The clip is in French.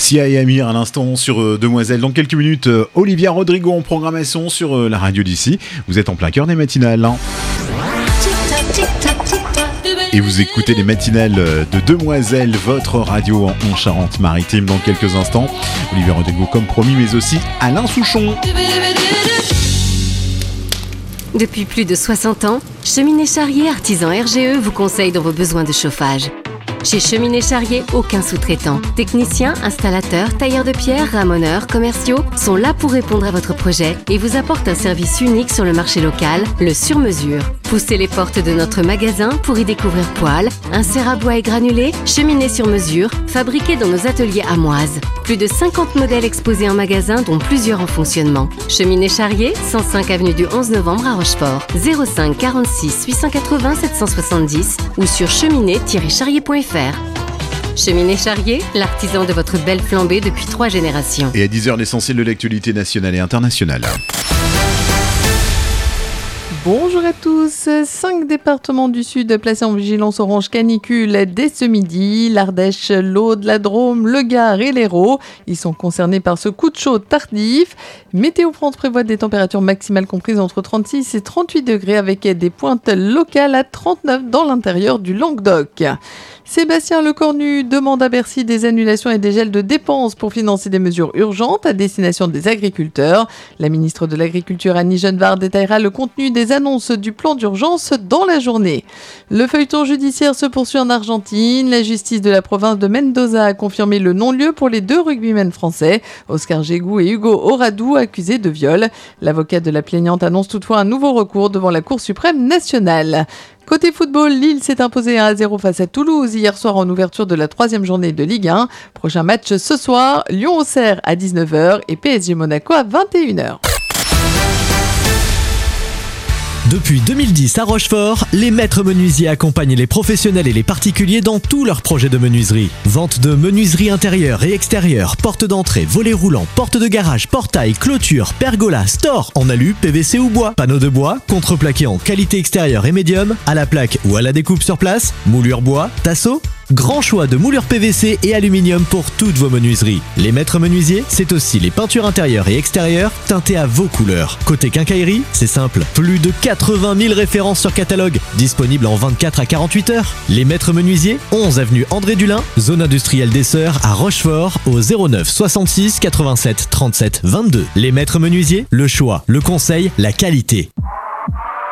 Sia et Amir à l'instant sur Demoiselle. Dans quelques minutes, Olivia Rodrigo en programmation sur la radio d'ici. Vous êtes en plein cœur des matinales. Et vous écoutez les matinales de Demoiselle, votre radio en Charente-Maritime. Dans quelques instants, Olivia Rodrigo comme promis, mais aussi Alain Souchon. Depuis plus de 60 ans, Cheminée Charrier Artisan RGE vous conseille dans vos besoins de chauffage. Chez Cheminée Charrier, aucun sous-traitant. Techniciens, installateurs, tailleurs de pierre, ramoneurs, commerciaux sont là pour répondre à votre projet et vous apportent un service unique sur le marché local, le sur-mesure. Poussez les portes de notre magasin pour y découvrir poêles, inserts à bois et granulés, cheminées sur mesure, fabriquées dans nos ateliers amoises. Plus de 50 modèles exposés en magasin, dont plusieurs en fonctionnement. Cheminée Charrier, 105 avenue du 11 novembre à Rochefort. 05 46 880 770 ou sur cheminée-charrier.fr. Cheminée Charrier, l'artisan de votre belle flambée depuis 3 générations. Et à 10h, l'essentiel de l'actualité nationale et internationale. Bonjour à tous. 5 départements du Sud placés en vigilance orange canicule dès ce midi. L'Ardèche, l'Aude, la Drôme, le Gard et l'Hérault. Ils sont concernés par ce coup de chaud tardif. Météo France prévoit des températures maximales comprises entre 36 et 38 degrés avec des pointes locales à 39 dans l'intérieur du Languedoc. Sébastien Lecornu demande à Bercy des annulations et des gels de dépenses pour financer des mesures urgentes à destination des agriculteurs. La ministre de l'Agriculture Annie Genevard détaillera le contenu des annonces du plan d'urgence dans la journée. Le feuilleton judiciaire se poursuit en Argentine. La justice de la province de Mendoza a confirmé le non-lieu pour les 2 rugbymen français, Oscar Gégou et Hugo Oradou, accusés de viol. L'avocat de la plaignante annonce toutefois un nouveau recours devant la Cour suprême nationale. Côté football, Lille s'est imposé 1-0 face à Toulouse hier soir en ouverture de la 3e journée de Ligue 1. Prochain match ce soir, Lyon-Auxerre à 19h et PSG Monaco à 21h. Depuis 2010 à Rochefort, les maîtres menuisiers accompagnent les professionnels et les particuliers dans tous leurs projets de menuiserie. Vente de menuiserie intérieure et extérieure, porte d'entrée, volets roulants, porte de garage, portail, clôture, pergola, store en alu, PVC ou bois, panneaux de bois, contreplaqué en qualité extérieure et médium, à la plaque ou à la découpe sur place, moulure bois, tasseau. Grand choix de moulures PVC et aluminium pour toutes vos menuiseries. Les maîtres menuisiers, c'est aussi les peintures intérieures et extérieures teintées à vos couleurs. Côté quincaillerie, c'est simple, plus de 80 000 références sur catalogue, disponibles en 24 à 48 heures. Les maîtres menuisiers, 11 avenue André Dulin, zone industrielle des Sœurs à Rochefort, au 09 66 87 37 22. Les maîtres menuisiers, le choix, le conseil, la qualité.